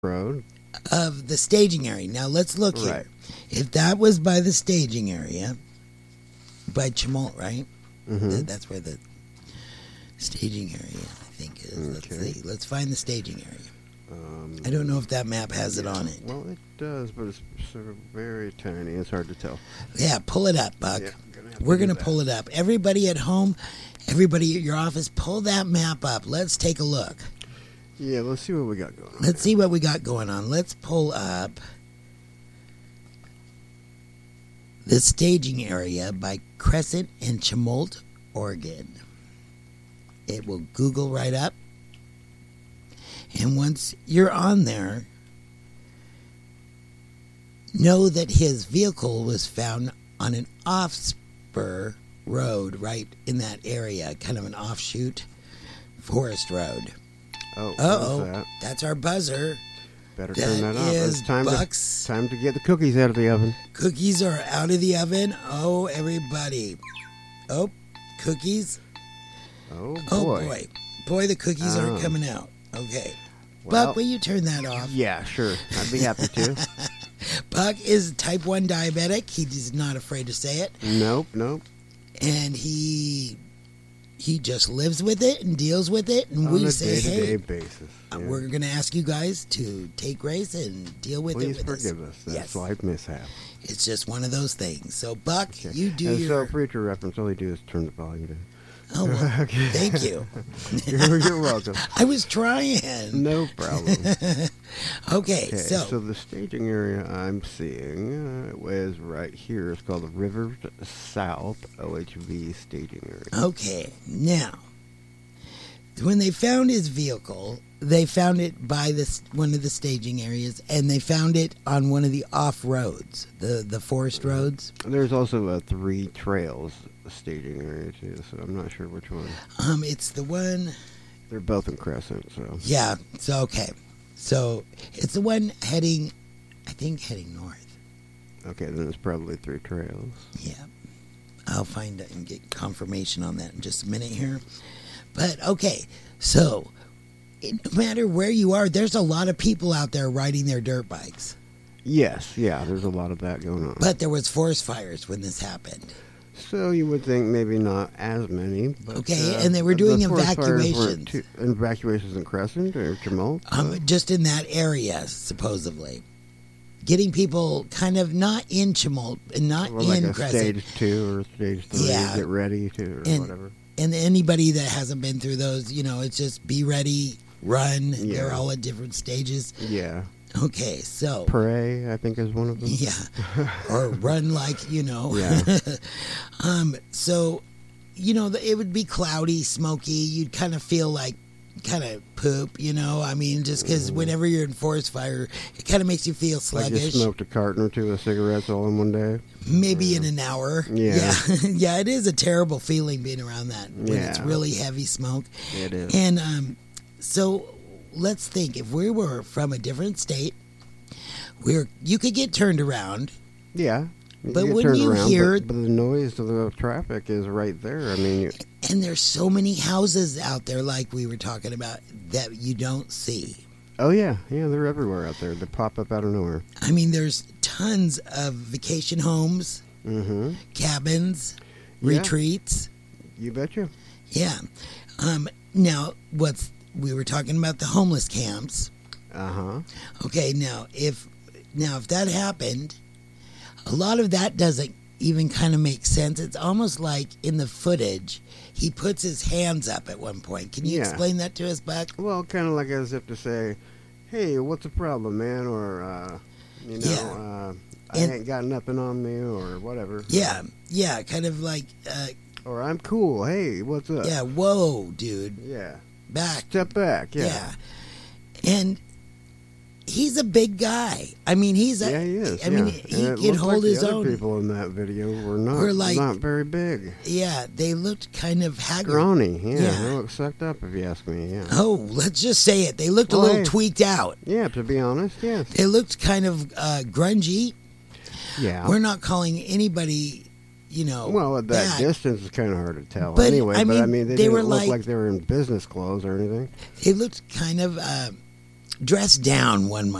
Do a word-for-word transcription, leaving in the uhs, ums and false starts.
road of the staging area. Now let's look Right. here. If that was by the staging area, by Chemult, right? Mm-hmm. Th- That's where the staging area, I think, is. Okay. Let's see. Let's find the staging area. Um, I don't know if that map has it yeah, on it. Well, it does, but it's sort of very tiny. It's hard to tell. Yeah, pull it up, Buck. Yeah, I'm gonna have We're to do going to that. pull it up. Everybody at home, everybody at your office, pull that map up. Let's take a look. Yeah, let's see what we got going on. Let's see what we got going on. Let's pull up the staging area by Crescent and Chemult, Oregon. It will Google right up. And once you're on there, know that his vehicle was found on an off-spur road right in that area, kind of an offshoot forest road. Oh, Uh-oh, what's that? that's our buzzer. Better That turn that off. is It's time Buck's. to time to get the cookies out of the oven. Cookies are out of the oven. Oh, everybody. Oh, cookies. Oh boy. Oh, boy. Boy, the cookies Oh. aren't coming out. Okay. Well, Buck, will you turn that off? yeah, sure. I'd be happy to. Buck is type one diabetic. He's not afraid to say it. Nope, nope. And he he just lives with it and deals with it. And On we a say, day-to-day hey, basis. uh, yeah. we're going to ask you guys to take grace and deal with Please it with forgive us. us. That's Yes. life mishap. It's just one of those things. So, Buck, Okay. you do and your... so, for your reference, all you do is turn the volume down. Oh, well, Okay. thank you. you're, you're welcome. I was trying. No problem. Okay, Okay, so, so, the staging area I'm seeing uh, is right here. It's called the River South O H V staging area. okay, now, when they found his vehicle, they found it by this one of the staging areas, and they found it on one of the off roads, the the forest roads. There's also a Three Trails staging area too, so I'm not sure which one. Um, it's the one. They're both in Crescent, so Yeah. So okay, so it's the one heading, I think heading north. okay, then it's probably Three Trails. Yeah. I'll find it and get confirmation on that in just a minute here. But, okay, so it, no matter where you are, there's a lot of people out there riding their dirt bikes. Yes, yeah, there's a lot of that going on. But there was forest fires when this happened. So you would think maybe not as many. But, Okay, uh, and they were the doing forest fires weren't evacuations. too- evacuations in Crescent or Chemult? Um, just in that area, supposedly. Getting people kind of not in Chemult and not Or like in a Crescent. stage two or stage three, Yeah. get ready to, or And- whatever. And anybody that hasn't been through those, you know, it's just be ready, run. Yeah. They're all at different stages. Yeah. Okay, so. Pray, I think, is one of them. Yeah, or run like, you know. Yeah. um. So, you know, it would be cloudy, smoky. You'd kind of feel like kind of poop, you know. I mean, just because whenever you're in forest fire, it kind of makes you feel Like you sluggish. smoked a carton or two of cigarettes all in one day. Maybe in an hour. Yeah. Yeah. Yeah, it is a terrible feeling being around that when it's Yeah. really heavy smoke. It is. And um, so let's think if we were from a different state, we're you could get turned around. Yeah. You But get when turned you around, hear- but, but the noise of the traffic is right there. I mean, you, And there's so many houses out there, like we were talking about, that you don't see. oh yeah, yeah, they're everywhere out there. They pop up out of nowhere. I mean, there's tons of vacation homes, Mm-hmm. cabins, Yeah. retreats. You betcha. Yeah. Um, now, what's we were talking about the homeless camps. Uh huh. Okay, now if now if that happened, a lot of that doesn't even kind of make sense. It's almost like in the footage, he puts his hands up at one point. Can you Yeah. explain that to us, Buck? Well, kind of like as if to say, "Hey, what's the problem, man?" Or, uh, you know, Yeah. uh, I And- ain't got nothing on me, or whatever. Yeah, yeah, kind of like, uh, Or I'm cool. Hey, what's up? yeah, whoa, dude, Yeah. back. Step back. Yeah. Yeah. And he's a big guy. I mean, he's a, Yeah, he is. I mean, yeah. he And it can looked hold like his the other own. people in that video were not Were like- not very big. Yeah, they looked kind of haggard. Scrawny. Yeah, Yeah. They look sucked up, if you ask me. Yeah. Oh, let's just say it. They looked a Well, little hey. tweaked out. Yeah. To be honest, yes. They looked kind of uh, grungy. Yeah. We're not calling anybody, you know, Well, at that bad. distance, it's kind of hard to tell. But, anyway, I but I mean, mean, they, they didn't were look like- like they were in business clothes or anything. They looked kind of uh, dress down, one